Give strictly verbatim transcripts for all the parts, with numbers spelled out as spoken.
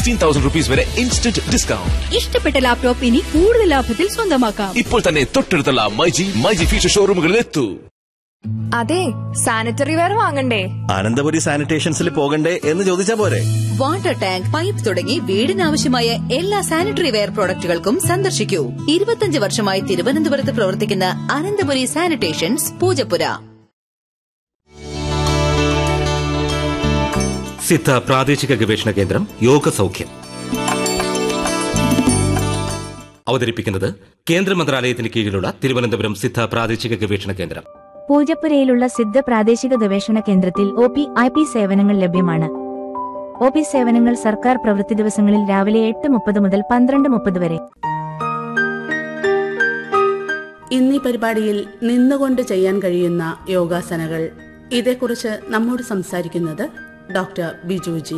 Sixteen thousand rupees വരെ instant discount. ഇഷ്ടപ്പെട്ട laptop ഇനി കൂടുതൽ ലാഭത്തിൽ സ്വന്തമാക്കാം. ഇപ്പോൾ തന്നെ തൊട്ടടുത്തുള്ള മൈജി മൈജി ഫ്യൂച്ചർ ഷോറൂമുകളിൽ എത്തൂ. അതെ, സാനിറ്ററി വെയർ വാങ്ങണ്ടേ? അനന്തപുരി സാനിറ്റേഷൻസിൽ പോകണ്ടേ എന്ന് ചോദിച്ചാ പോരെ? വാട്ടർ ടാങ്ക്, പൈപ്പ് തുടങ്ങി വീടിനാവശ്യമായ എല്ലാ സാനിറ്ററി വെയർ പ്രോഡക്റ്റുകൾക്കും സന്ദർശിക്കൂ. ഇരുപത്തിയഞ്ച് വർഷമായി തിരുവനന്തപുരത്ത് പ്രവർത്തിക്കുന്ന അനന്തപുരി സാനിറ്റേഷൻസ്, പൂജപ്പുര. സിദ്ധ പ്രാദേശിക ഗവേഷണ കേന്ദ്രം യോഗ സൗഖ്യം അവതരിപ്പിക്കുന്നത് കേന്ദ്ര മന്ത്രാലയത്തിന് കീഴിലുള്ള തിരുവനന്തപുരം സിദ്ധ പ്രാദേശിക ഗവേഷണ കേന്ദ്രം. പൂജപ്പുരയിലുള്ള സിദ്ധ പ്രാദേശിക ഗവേഷണ കേന്ദ്രത്തിൽ ഒ പി ഐ പി സേവനങ്ങൾ ലഭ്യമാണ്. ഒ പി സേവനങ്ങൾ സർക്കാർ പ്രവൃത്തി ദിവസങ്ങളിൽ രാവിലെ എട്ട് മുപ്പത് മുതൽ പന്ത്രണ്ട് മുപ്പത് വരെ. ഇന്നീ പരിപാടിയിൽ നിന്നുകൊണ്ട് ചെയ്യാൻ കഴിയുന്ന യോഗാസനകൾ, ഇതേക്കുറിച്ച് നമ്മോട് സംസാരിക്കുന്നത് ഡോക്ടർ ബിജുജി.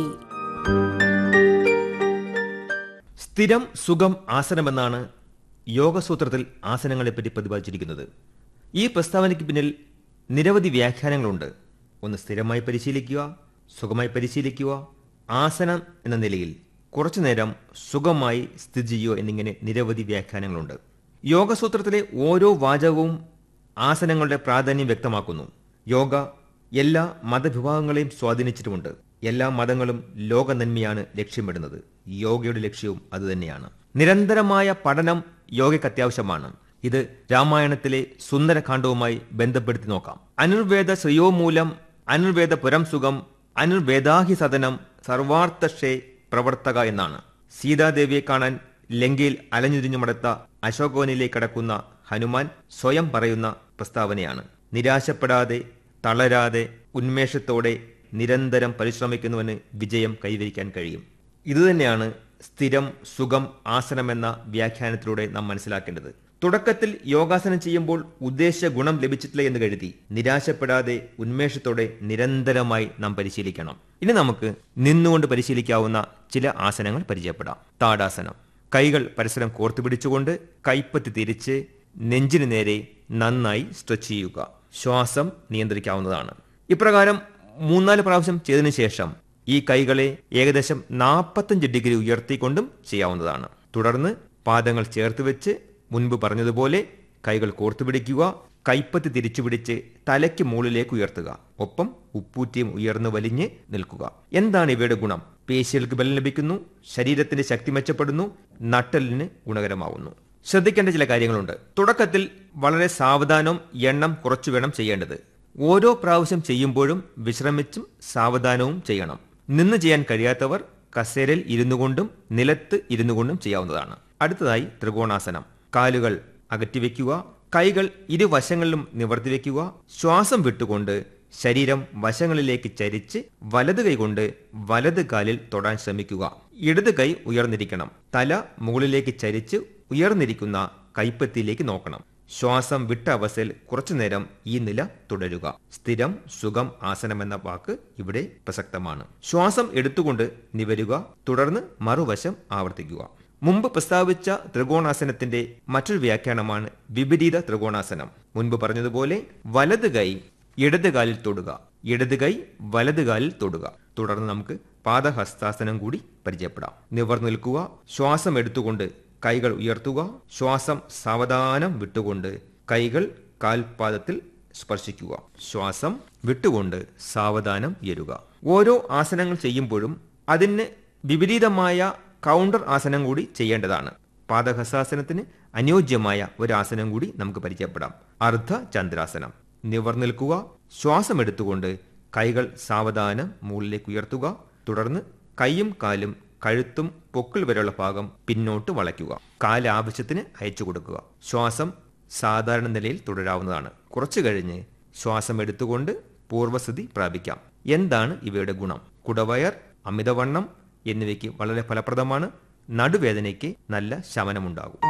സ്ഥിരം സുഖം ആസനമെന്നാണ് യോഗസൂത്രത്തിൽ ആസനങ്ങളെപ്പറ്റി പ്രതിപാദിച്ചിരിക്കുന്നത്. ഈ പ്രസ്താവനയ്ക്ക് പിന്നിൽ നിരവധി വ്യാഖ്യാനങ്ങളുണ്ട്. ഒന്ന് സ്ഥിരമായി പരിശീലിക്കുക, സുഖമായി പരിശീലിക്കുക, ആസനം എന്ന നിലയിൽ കുറച്ചുനേരം സുഖമായി സ്ഥിതി ചെയ്യുക എന്നിങ്ങനെ നിരവധി വ്യാഖ്യാനങ്ങളുണ്ട്. യോഗസൂത്രത്തിലെ ഓരോ വാചകവും ആസനങ്ങളുടെ പ്രാധാന്യം വ്യക്തമാക്കുന്നു. യോഗ എല്ലാ മതവിഭാഗങ്ങളെയും സ്വാധീനിച്ചിട്ടുമുണ്ട്. എല്ലാ മതങ്ങളും ലോക നന്മയാണ് ലക്ഷ്യമിടുന്നത്. യോഗയുടെ ലക്ഷ്യവും അതുതന്നെയാണ്. നിരന്തരമായ പഠനം യോഗയ്ക്ക് അത്യാവശ്യമാണ്. ഇത് രാമായണത്തിലെ സുന്ദരകാണ്ഡവുമായി ബന്ധപ്പെടുത്തി നോക്കാം. അനുർവേദ ശ്രേയോമൂലം, അനുർവേദ പുരം സുഖം, അനുർവേദാഹി സദനം, സർവാർത്ഥക്ഷേ പ്രവർത്തക എന്നാണ്. സീതാദേവിയെ കാണാൻ ലങ്കയിൽ അലഞ്ഞുതിരിഞ്ഞു മടത്ത അശോകവനിലേക്ക് കടക്കുന്ന ഹനുമാൻ സ്വയം പറയുന്ന പ്രസ്താവനയാണ്. നിരാശപ്പെടാതെ, തളരാതെ, ഉന്മേഷത്തോടെ നിരന്തരം പരിശ്രമിക്കുന്നവന് വിജയം കൈവരിക്കാൻ കഴിയും. ഇതുതന്നെയാണ് സ്ഥിരം സുഖം ആസനമെന്ന വ്യാഖ്യാനത്തിലൂടെ നാം മനസ്സിലാക്കേണ്ടത്. തുടക്കത്തിൽ യോഗാസനം ചെയ്യുമ്പോൾ ഉദ്ദേശിച്ച ഗുണം ലഭിച്ചിട്ടില്ല എന്ന് കരുതി നിരാശപ്പെടാതെ ഉന്മേഷത്തോടെ നിരന്തരമായി നാം പരിശീലിക്കണം. ഇനി നമുക്ക് നിന്നുകൊണ്ട് പരിശീലിക്കാവുന്ന ചില ആസനങ്ങൾ പരിചയപ്പെടാം. താടാസനം. കൈകൾ പരസ്പരം കോർത്തു പിടിച്ചുകൊണ്ട് കൈപ്പത്തി തിരിച്ച് നെഞ്ചിന് നേരെ നന്നായി സ്ട്രെച്ച് ചെയ്യുക. ശ്വാസം നിയന്ത്രിക്കാവുന്നതാണ്. ഇപ്രകാരം മൂന്നാല് പ്രാവശ്യം ചെയ്തതിനു ശേഷം ഈ കൈകളെ ഏകദേശം നാൽപ്പത്തഞ്ച് ഡിഗ്രി ഉയർത്തിക്കൊണ്ടും ചെയ്യാവുന്നതാണ്. തുടർന്ന് പാദങ്ങൾ ചേർത്ത് വെച്ച് മുൻപ് പറഞ്ഞതുപോലെ കൈകൾ കോർത്തു പിടിക്കുക, കൈപ്പത്തി തിരിച്ചു പിടിച്ച് തലയ്ക്ക് മുകളിലേക്ക് ഉയർത്തുക. ഒപ്പം ഉപ്പൂറ്റിയും ഉയർന്നു വലിഞ്ഞ് നിൽക്കുക. എന്താണ് ഇവയുടെ ഗുണം? പേശികൾക്ക് ബലം ലഭിക്കുന്നു, ശരീരത്തിന്റെ ശക്തി മെച്ചപ്പെടുന്നു, നട്ടലിന് ഗുണകരമാവുന്നു. ശ്രദ്ധിക്കേണ്ട ചില കാര്യങ്ങളുണ്ട്. തുടക്കത്തിൽ വളരെ സാവധാനവും എണ്ണം കുറച്ചു വേണം ചെയ്യേണ്ടത്. ഓരോ പ്രാവശ്യം ചെയ്യുമ്പോഴും വിശ്രമിച്ചും സാവധാനവും ചെയ്യണം. നിന്ന് ചെയ്യാൻ കഴിയാത്തവർ കസേരയിൽ ഇരുന്നു കൊണ്ടും നിലത്ത് ഇരുന്നു കൊണ്ടും ചെയ്യാവുന്നതാണ്. അടുത്തതായി ത്രികോണാസനം. കാലുകൾ അകറ്റിവെക്കുക, കൈകൾ ഇരുവശങ്ങളിലും നിവർത്തിവെക്കുക, ശ്വാസം വിട്ടുകൊണ്ട് ശരീരം വശങ്ങളിലേക്ക് ചരിച്ച് വലത് കൈ കൊണ്ട് വലത് കാലിൽ തൊടാൻ ശ്രമിക്കുക. ഇടത് കൈ ഉയർന്നിരിക്കണം. തല മുകളിലേക്ക് ചരിച്ച് ഉയർന്നിരിക്കുന്ന കൈപ്പത്തിയിലേക്ക് നോക്കണം. ശ്വാസം വിട്ട അവസ്ഥയിൽ കുറച്ചുനേരം ഈ നില തുടരുക. സ്ഥിരം സുഖം ആസനം എന്ന വാക്ക് ഇവിടെ പ്രസക്തമാണ്. ശ്വാസം എടുത്തുകൊണ്ട് നിവരുക, തുടർന്ന് മറുവശം ആവർത്തിക്കുക. മുമ്പ് പ്രസ്താവിച്ച ത്രികോണാസനത്തിന്റെ മറ്റൊരു വ്യാഖ്യാനമാണ് വിപരീത ത്രികോണാസനം. മുൻപ് പറഞ്ഞതുപോലെ വലത് കൈ ഇടത് കാലിൽ തൊടുക, ഇടത് കൈ വലത് കാലിൽ തൊടുക. തുടർന്ന് നമുക്ക് പാദഹസ്താസനം കൂടി പരിചയപ്പെടാം. നിവർന്നു നിൽക്കുക, ശ്വാസം എടുത്തുകൊണ്ട് കൈകൾ ഉയർത്തുക, ശ്വാസം സാവധാനം വിട്ടുകൊണ്ട് കൈകൾ കാൽപാദത്തിൽ സ്പർശിക്കുക, ശ്വാസം വിട്ടുകൊണ്ട് സാവധാനം ഉയരുക. ഓരോ ആസനങ്ങൾ ചെയ്യുമ്പോഴും അതിന് വിപരീതമായ കൗണ്ടർ ആസനം കൂടി ചെയ്യേണ്ടതാണ്. പാദഹസ്താസനത്തിന് അനുയോജ്യമായ ഒരു ആസനം കൂടി നമുക്ക് പരിചയപ്പെടാം. അർദ്ധ ചന്ദ്രാസനം. നിവർന്നു നിൽക്കുക, ശ്വാസം എടുത്തുകൊണ്ട് കൈകൾ സാവധാനം മുകളിലേക്ക് ഉയർത്തുക, തുടർന്ന് കൈയും കാലും കഴുത്തും പൊക്കിൾ വരെയുള്ള ഭാഗം പിന്നോട്ട് വളയ്ക്കുക. കാല് ആവശ്യത്തിന് അയച്ചു കൊടുക്കുക. ശ്വാസം സാധാരണ നിലയിൽ തുടരാവുന്നതാണ്. കുറച്ചു കഴിഞ്ഞ് ശ്വാസം എടുത്തുകൊണ്ട് പൂർവ്വസ്ഥിതി പ്രാപിക്കാം. എന്താണ് ഇവയുടെ ഗുണം? കുടവയർ, അമിതവണ്ണം എന്നിവയ്ക്ക് വളരെ ഫലപ്രദമാണ്. നടുവേദനയ്ക്ക് നല്ല ശമനമുണ്ടാകും.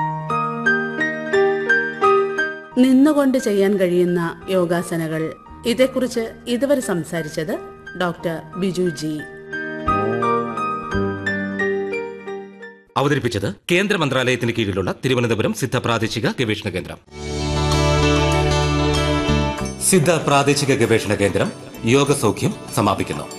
നിന്നുകൊണ്ട് ചെയ്യാൻ കഴിയുന്ന യോഗാസനകൾ, ഇതേക്കുറിച്ച് ഇതുവരെ സംസാരിച്ചത് ഡോക്ടർ ബിജുജി. അവതരിപ്പിച്ചത് കേന്ദ്ര മന്ത്രാലയത്തിന് കീഴിലുള്ള തിരുവനന്തപുരം സിദ്ധ പ്രാദേശിക ഗവേഷണ കേന്ദ്രം. സിദ്ധ പ്രാദേശിക ഗവേഷണ കേന്ദ്രം യോഗ സൗഖ്യം സമാപിക്കുന്നു.